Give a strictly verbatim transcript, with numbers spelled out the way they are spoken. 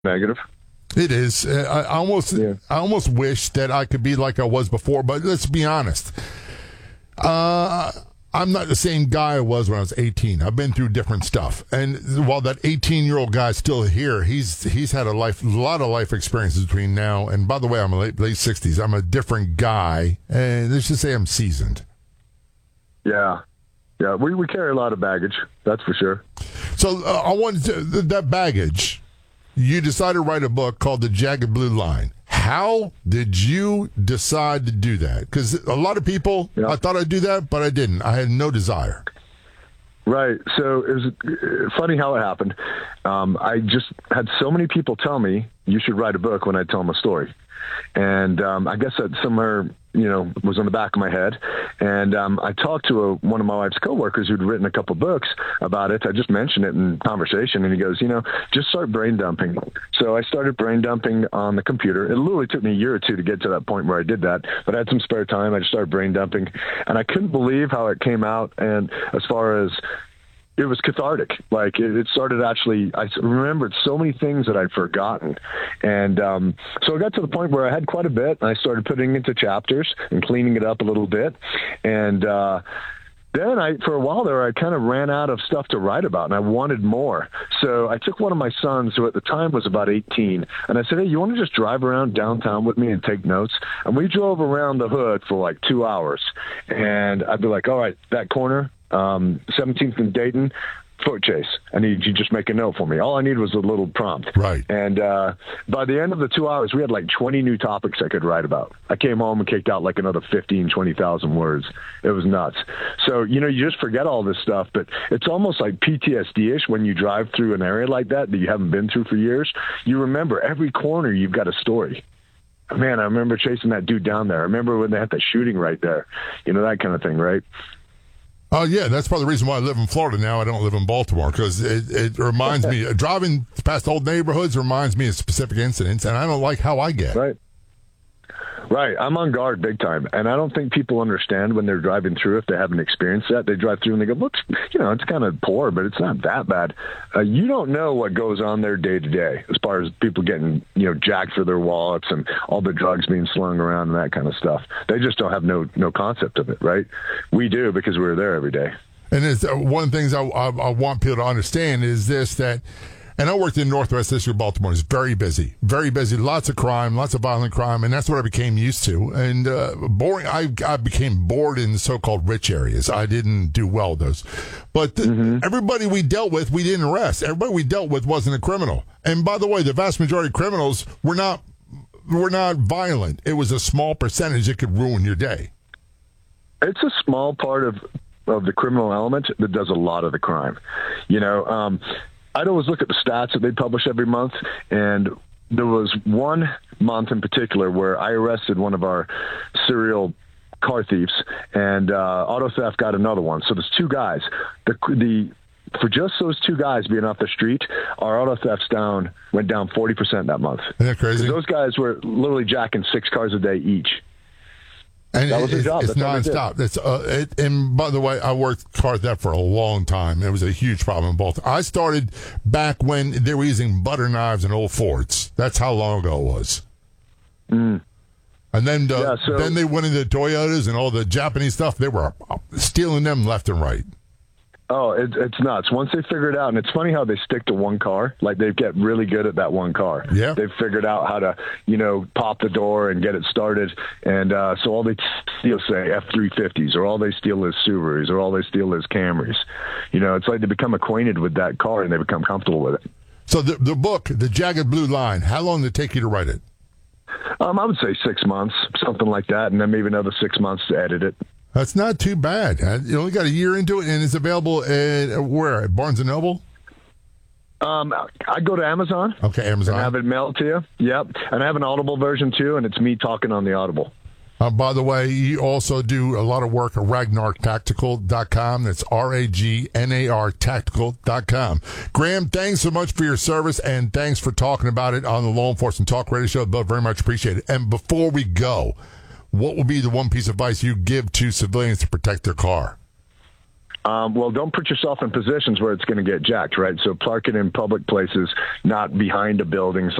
negative. It is. Uh, I almost, yeah. I almost wish that I could be like I was before. But let's be honest. Uh, I'm not the same guy I was when I was eighteen. I've been through different stuff, and while that eighteen-year-old guy's still here, he's he's had a life, a lot of life experiences between now and. By the way, I'm a late late sixties. I'm a different guy, and let's just say I'm seasoned. Yeah, yeah. We we carry a lot of baggage. That's for sure. So uh, I wanted to, that baggage. You decided to write a book called The Jagged Blue Line. How did you decide to do that? Because a lot of people, yeah. I thought I'd do that, but I didn't. I had no desire. Right. So it was funny how it happened. Um, I just had so many people tell me you should write a book when I tell them a story. And um, I guess that somewhere, you know, was on the back of my head. And um, I talked to a, one of my wife's coworkers who'd written a couple books about it. I just mentioned it in conversation, and he goes, you know, just start brain dumping. So I started brain dumping on the computer. It literally took me a year or two to get to that point where I did that, but I had some spare time. I just started brain dumping, and I couldn't believe how it came out. And as far as it was cathartic. Like it, it started actually, I remembered so many things that I'd forgotten. And um, so I got to the point where I had quite a bit, and I started putting it into chapters and cleaning it up a little bit. And uh, then I, for a while there, I kind of ran out of stuff to write about, and I wanted more. So I took one of my sons, who at the time was about eighteen, and I said, hey, you want to just drive around downtown with me and take notes? And we drove around the hood for like two hours. And I'd be like, all right, that corner, Um, seventeenth and Dayton, foot chase. I need you just make a note for me. All I need was a little prompt. Right. And uh, by the end of the two hours, we had like twenty new topics I could write about. I came home and kicked out like another fifteen, twenty thousand words. It was nuts. So, you know, you just forget all this stuff, but it's almost like P T S D-ish when you drive through an area like that that you haven't been through for years. You remember every corner you've got a story. Man, I remember chasing that dude down there. I remember when they had that shooting right there. You know, that kind of thing, right? Oh, yeah, that's part of the reason why I live in Florida now. I don't live in Baltimore, because it, it reminds me, driving past old neighborhoods reminds me of specific incidents, and I don't like how I get. Right. Right. I'm on guard big time, and I don't think people understand when they're driving through if they haven't experienced that. They drive through and they go, looks, you know, it's kind of poor, but it's not that bad. Uh, you don't know what goes on there day to day as far as people getting, you know, jacked for their wallets and all the drugs being slung around and that kind of stuff. They just don't have no no concept of it, right? We do, because we're there every day. And it's, uh, one of the things I, I, I want people to understand is this, that, and I worked in Northwest District of Baltimore. It's very busy, very busy. Lots of crime, lots of violent crime, and that's what I became used to. And uh, boring. I, I became bored in so-called rich areas. I didn't do well with those. But the, mm-hmm. everybody we dealt with, we didn't arrest. Everybody we dealt with wasn't a criminal. And by the way, the vast majority of criminals were not were not violent. It was a small percentage that could ruin your day. It's a small part of of the criminal element that does a lot of the crime. You know. Um, I'd always look at the stats that they publish every month, and there was one month in particular where I arrested one of our serial car thieves, and uh, auto theft got another one. So there's two guys. The, the for just those two guys being off the street, our auto thefts down went down forty percent that month. Isn't that crazy? Those guys were literally jacking six cars a day each. And that was it, their job. It's nonstop. It's uh, it, and by the way, I worked car theft for a long time. It was a huge problem in both. I started back when they were using butter knives in old Fords. That's how long ago it was. Mm. And then the, yeah, so, then they went into Toyotas and all the Japanese stuff. They were stealing them left and right. Oh, it, it's nuts. Once they figure it out, and it's funny how they stick to one car. Like, they get really good at that one car. Yeah. They've figured out how to, you know, pop the door and get it started. And uh, so all they steal, say, F three fifties, or all they steal is Subarus, or all they steal is Camrys. You know, it's like they become acquainted with that car and they become comfortable with it. So the the book, The Jagged Blue Line, how long did it take you to write it? Um, I would say six months, something like that, and then maybe another six months to edit it. That's not too bad. You only got a year into it, and it's available at where? At Barnes and Noble? Um, I go to Amazon. Okay, Amazon. And have it mailed to you. Yep. And I have an Audible version, too, and it's me talking on the Audible. Uh, by the way, you also do a lot of work at Ragnar Tactical dot com. That's R A G N A R Tactical dot com. Graham, thanks so much for your service, and thanks for talking about it on the Law Enforcement Talk Radio Show. Both very much appreciated. And before we go, what would be the one piece of advice you give to civilians to protect their car? Um, well, don't put yourself in positions where it's going to get jacked, right? So park it in public places, not behind a building,